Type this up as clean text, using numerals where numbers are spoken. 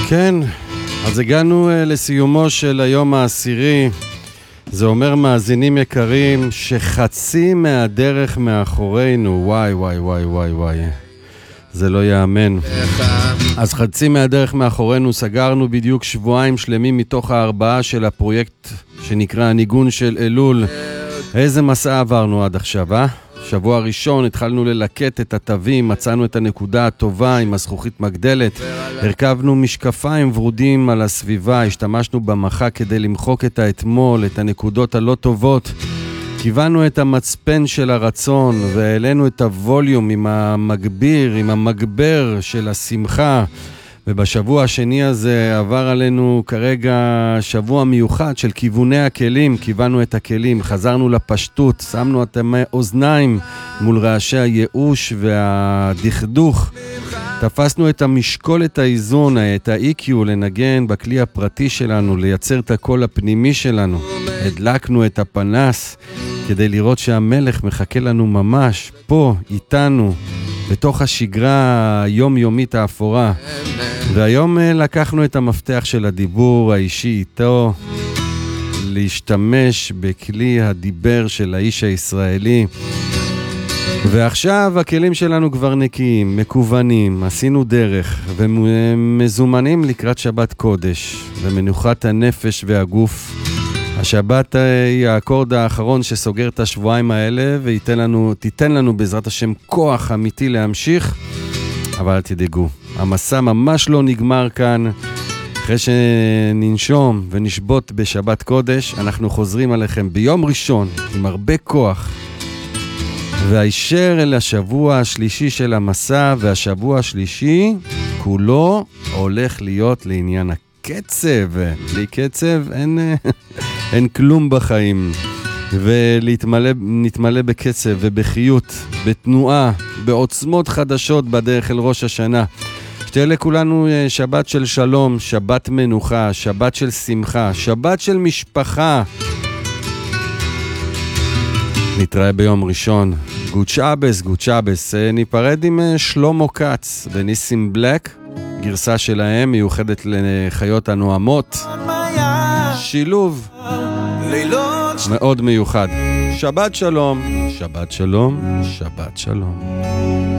כן, אז הגענו לסיומו של היום העשירי. זה אומר, מאזינים יקרים, שחצי מהדרך מאחורינו. וואי וואי וואי וואי וואי, זה לא יאמן. אז חצי מהדרך מאחורינו, סגרנו בדיוק שבועיים שלמים מתוך 4 של הפרויקט שנקרא הניגון של אלול. איזה מסע עברנו עד עכשיו, שבוע ראשון התחלנו ללקט את התווים, מצאנו את הנקודה הטובה עם הזכוכית מגדלת, הרכבנו משקפיים ורודים על הסביבה, השתמשנו במחה כדי למחוק את האתמול, את הנקודות הלא טובות, כיוונו את המצפן של הרצון והעלינו את הווליום עם המגביר, עם המגבר של השמחה. ובשבוע השני הזה עבר עלינו כרגע שבוע מיוחד של כיווני הכלים, כיוונו את הכלים, חזרנו לפשטות, שמנו את האוזניים מול רעשי הייאוש והדכדוך, תפסנו את המשקול, את האיזון, את ה-EQ לנגן בכלי הפרטי שלנו, לייצר את הקול הפנימי שלנו, הדלקנו את הפנס כדי לראות שהמלך מחכה לנו ממש פה, איתנו, בתוך השגרה היומיומית האפורה. והיום לקחנו את המפתח של הדיבור האישי איתו, להשתמש בכלי הדיבר של האיש הישראלי. ועכשיו הכלים שלנו כבר נקיים, מקוונים, עשינו דרך ומזומנים לקראת שבת קודש ומנוחת הנפש והגוף. השבת היא האקורד האחרון שסוגר את השבועיים האלה ותיתן לנו בעזרת השם כוח אמיתי להמשיך. אבל אל תדאגו, המסע ממש לא נגמר כאן. אחרי שננשום ונשבות בשבת קודש, אנחנו חוזרים עליכם ביום ראשון עם הרבה כוח. והישר אל השבוע השלישי של המסע, והשבוע השלישי כולו הולך להיות לעניין הקצב. בלי קצב אין כלום בחיים. ונתמלא בקצב ובחיות, בתנועה, בעוצמות חדשות בדרך אל ראש השנה. שתהיה לכולנו שבת של שלום, שבת מנוחה, שבת של שמחה, שבת של משפחה. נתראה ביום ראשון. גוד שבס. ניפרד עם שלמה כץ וניסים בלק, גרסה שלהם מיוחדת לחיות הנועמות. שילוב מאוד מיוחד. שבת שלום, שבת שלום, שבת שלום.